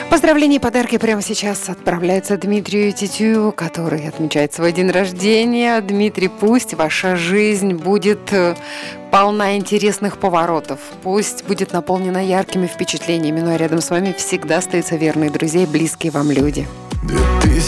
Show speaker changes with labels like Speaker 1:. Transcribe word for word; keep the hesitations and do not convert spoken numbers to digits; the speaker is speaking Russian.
Speaker 1: Поздравления и подарки прямо сейчас отправляются Дмитрию Титю, который отмечает свой день рождения. Дмитрий, пусть ваша жизнь будет полна интересных поворотов, пусть будет наполнена яркими впечатлениями, но рядом с вами всегда остаются верные друзья и близкие вам люди.
Speaker 2: две